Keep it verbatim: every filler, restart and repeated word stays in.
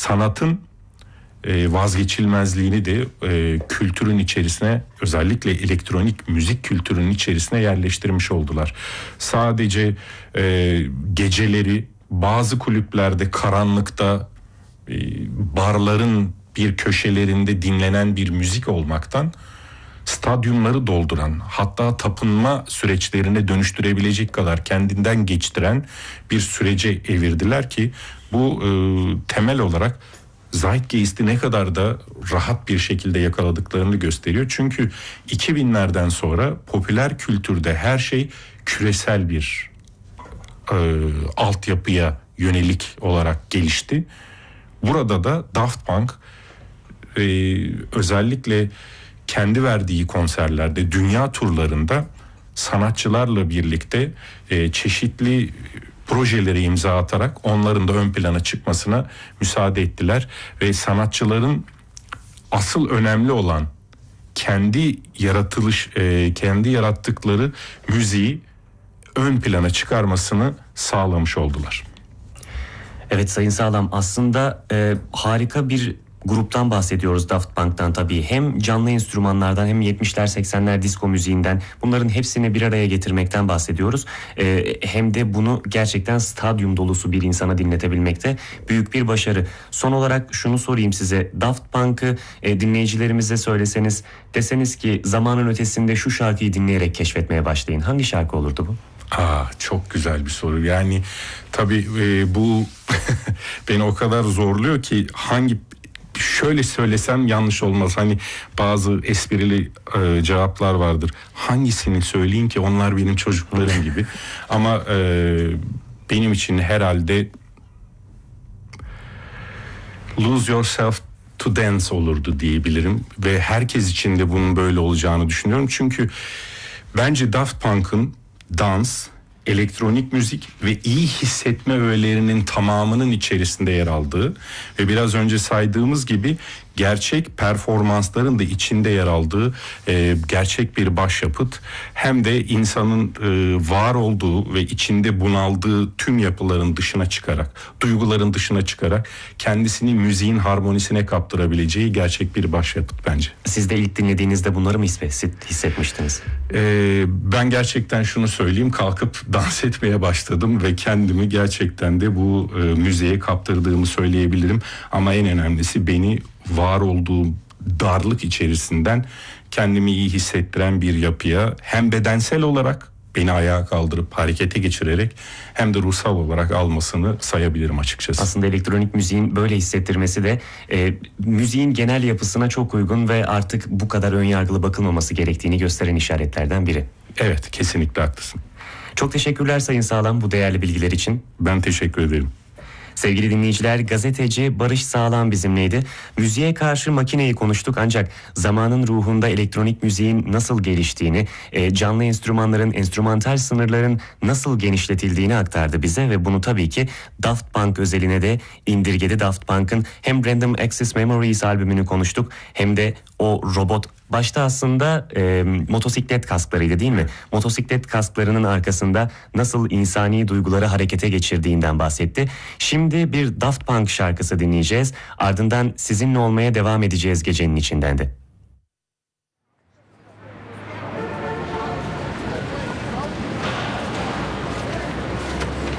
sanatın e, vazgeçilmezliğini de e, kültürün içerisine, özellikle elektronik müzik kültürünün içerisine yerleştirmiş oldular. Sadece e, geceleri bazı kulüplerde karanlıkta e, barların bir köşelerinde dinlenen bir müzik olmaktan stadyumları dolduran, hatta tapınma süreçlerine dönüştürebilecek kadar kendinden geçtiren bir sürece evirdiler ki bu e, temel olarak Zeitgeist'i ne kadar da rahat bir şekilde yakaladıklarını gösteriyor. Çünkü iki binlerden sonra popüler kültürde her şey küresel bir e, altyapıya yönelik olarak gelişti. Burada da Daft Punk e, özellikle kendi verdiği konserlerde, dünya turlarında sanatçılarla birlikte e, çeşitli projelere imza atarak onların da ön plana çıkmasına müsaade ettiler ve sanatçıların asıl önemli olan kendi yaratılış, e, kendi yarattıkları müziği ön plana çıkarmasını sağlamış oldular. Evet Sayın Sağlam, aslında e, harika bir gruptan bahsediyoruz, Daft Punk'tan tabii. Hem canlı enstrümanlardan hem yetmişler seksenler disco müziğinden, bunların hepsini bir araya getirmekten bahsediyoruz. Ee, hem de bunu gerçekten stadyum dolusu bir insana dinletebilmekte büyük bir başarı. Son olarak şunu sorayım size. Daft Punk'ı e, dinleyicilerimize söyleseniz, deseniz ki zamanın ötesinde şu şarkıyı dinleyerek keşfetmeye başlayın, hangi şarkı olurdu bu? Aa, çok güzel bir soru. Yani tabii e, bu beni o kadar zorluyor ki hangi şöyle söylesem yanlış olmaz. Hani bazı esprili e, cevaplar vardır. Hangisini söyleyeyim ki, onlar benim çocuklarım gibi. Ama e, benim için herhalde Lose Yourself to Dance olurdu diyebilirim. Ve herkes için de bunun böyle olacağını düşünüyorum. Çünkü bence Daft Punk'ın dans, elektronik müzik ve iyi hissetme öğelerinin tamamının içerisinde yer aldığı ve biraz önce saydığımız gibi gerçek performansların da içinde yer aldığı e, gerçek bir başyapıt, hem de insanın e, var olduğu ve içinde bunaldığı tüm yapıların dışına çıkarak, duyguların dışına çıkarak kendisini müziğin harmonisine kaptırabileceği gerçek bir başyapıt bence. Siz de ilk dinlediğinizde bunları mı hissetmiştiniz? E, ben gerçekten şunu söyleyeyim, kalkıp dans etmeye başladım ve kendimi gerçekten de bu e, müziğe kaptırdığımı söyleyebilirim. Ama en önemlisi, beni var olduğum darlık içerisinden kendimi iyi hissettiren bir yapıya, hem bedensel olarak beni ayağa kaldırıp harekete geçirerek hem de ruhsal olarak almasını sayabilirim açıkçası. Aslında elektronik müziğin böyle hissettirmesi de e, müziğin genel yapısına çok uygun ve artık bu kadar önyargılı bakılmaması gerektiğini gösteren işaretlerden biri. Evet, kesinlikle haklısın. Çok teşekkürler Sayın Sağlam bu değerli bilgiler için. Ben teşekkür ederim. Sevgili dinleyiciler, gazeteci Barış Sağlam bizimleydi. Müziğe karşı makineyi konuştuk, ancak zamanın ruhunda elektronik müziğin nasıl geliştiğini, canlı enstrümanların, enstrümantal sınırların nasıl genişletildiğini aktardı bize ve bunu tabii ki Daft Punk özeline de indirgedi. Daft Punk'ın hem Random Access Memories albümünü konuştuk, hem de o robot, başta aslında e, motosiklet kasklarıydı değil mi? Motosiklet kasklarının arkasında nasıl insani duyguları harekete geçirdiğinden bahsetti. Şimdi bir Daft Punk şarkısı dinleyeceğiz. Ardından sizinle olmaya devam edeceğiz gecenin içinden de.